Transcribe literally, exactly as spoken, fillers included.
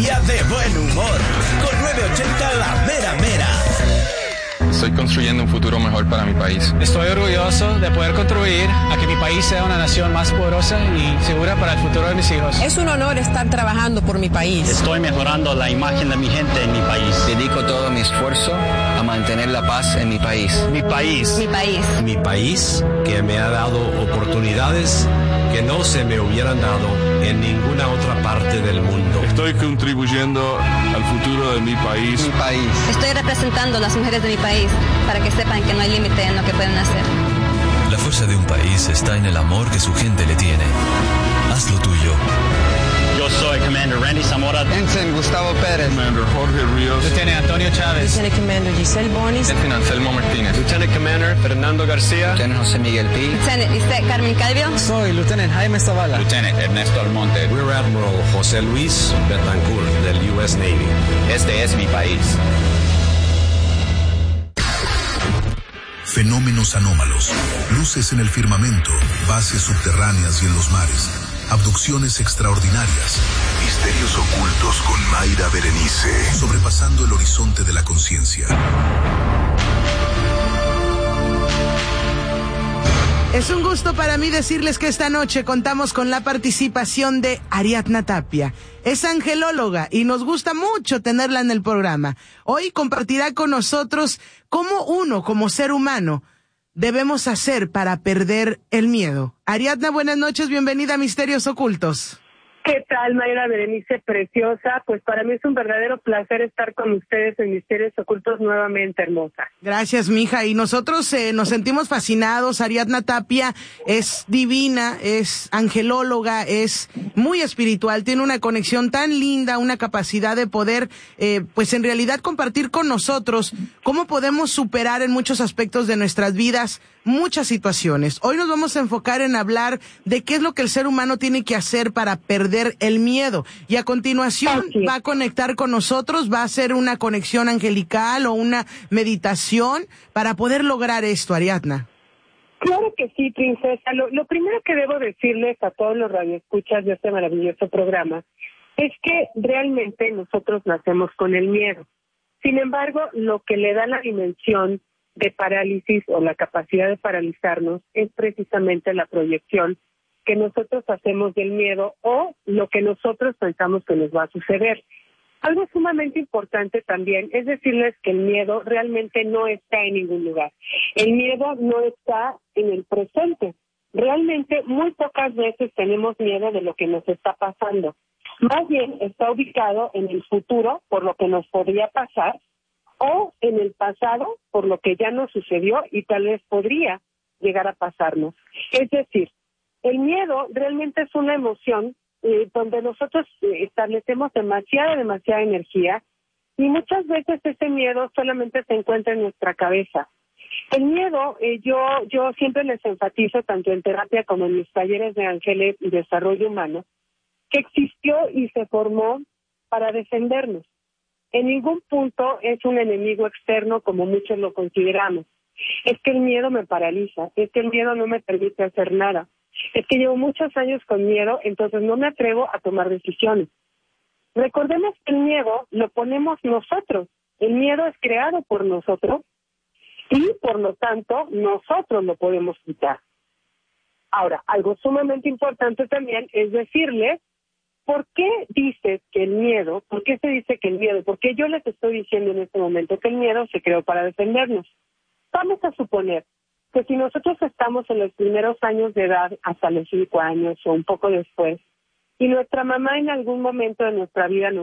día de buen humor. Con nueve ochenta La Mera Mera. Estoy construyendo un futuro mejor para mi país. Estoy orgulloso de poder contribuir a que mi país sea una nación más poderosa y segura para el futuro de mis hijos. Es un honor estar trabajando por mi país. Estoy mejorando la imagen de mi gente en mi país. Dedico todo mi esfuerzo a mantener la paz en mi país. Mi país. Mi país. Mi país, que me ha dado oportunidades que no se me hubieran dado en ninguna otra parte del mundo. Estoy contribuyendo al futuro de mi país. Mi país. Estoy representando a las mujeres de mi país para que sepan que no hay límite en lo que pueden hacer. La fuerza de un país está en el amor que su gente le tiene. Haz lo tuyo. Yo soy Commander Randy Zamora. Ensign Gustavo Pérez. Commander Jorge Ríos. Lieutenant Antonio Chávez. Lieutenant Commander Giselle Bonis. Lieutenant Anselmo Martínez. Lieutenant Commander Fernando García. Lieutenant José Miguel Pi. Lieutenant Lisette Carmen Calvio. Soy Lieutenant Jaime Zavala. Lieutenant Ernesto Almonte. Rear Admiral José Luis Betancourt del U S Navy. Este es mi país. Fenómenos anómalos, luces en el firmamento, bases subterráneas y en los mares, abducciones extraordinarias, misterios ocultos con Mayra Berenice, sobrepasando el horizonte de la conciencia. Es un gusto para mí decirles que esta noche contamos con la participación de Ariadna Tapia. Es angelóloga y nos gusta mucho tenerla en el programa. Hoy compartirá con nosotros cómo uno, como ser humano, debemos hacer para perder el miedo. Ariadna, buenas noches, bienvenida a Misterios Ocultos. ¿Qué tal, Mayra Berenice, preciosa? Pues para mí es un verdadero placer estar con ustedes en Misterios Ocultos nuevamente, hermosa. Gracias, mija. Y nosotros eh, nos sentimos fascinados. Ariadna Tapia es divina, es angelóloga, es muy espiritual, tiene una conexión tan linda, una capacidad de poder, eh, pues en realidad compartir con nosotros cómo podemos superar en muchos aspectos de nuestras vidas muchas situaciones. Hoy nos vamos a enfocar en hablar de qué es lo que el ser humano tiene que hacer para perder el miedo. Y a continuación va a conectar con nosotros, va a hacer una conexión angelical o una meditación para poder lograr esto, Ariadna. Claro que sí, princesa. Lo, lo primero que debo decirles a todos los radioescuchas de este maravilloso programa es que realmente nosotros nacemos con el miedo. Sin embargo, lo que le da la dimensión de parálisis o la capacidad de paralizarnos es precisamente la proyección que nosotros hacemos del miedo o lo que nosotros pensamos que nos va a suceder. Algo sumamente importante también es decirles que el miedo realmente no está en ningún lugar. El miedo no está en el presente. Realmente muy pocas veces tenemos miedo de lo que nos está pasando. Más bien está ubicado en el futuro por lo que nos podría pasar o en el pasado por lo que ya nos sucedió y tal vez podría llegar a pasarnos. Es decir, el miedo realmente es una emoción eh, donde nosotros eh, establecemos demasiada, demasiada energía y muchas veces ese miedo solamente se encuentra en nuestra cabeza. El miedo, eh, yo, yo siempre les enfatizo, tanto en terapia como en mis talleres de ángeles y desarrollo humano, que existió y se formó para defendernos. En ningún punto es un enemigo externo como muchos lo consideramos. Es que el miedo me paraliza, es que el miedo no me permite hacer nada. Es que llevo muchos años con miedo, entonces no me atrevo a tomar decisiones. Recordemos que el miedo lo ponemos nosotros. El miedo es creado por nosotros y, por lo tanto, nosotros lo podemos quitar. Ahora, algo sumamente importante también es decirles ¿por qué dices que el miedo, por qué se dice que el miedo, por qué yo les estoy diciendo en este momento que el miedo se creó para defendernos? Vamos a suponer que si nosotros estamos en los primeros años de edad, hasta los cinco años o un poco después, y nuestra mamá en algún momento de nuestra vida nos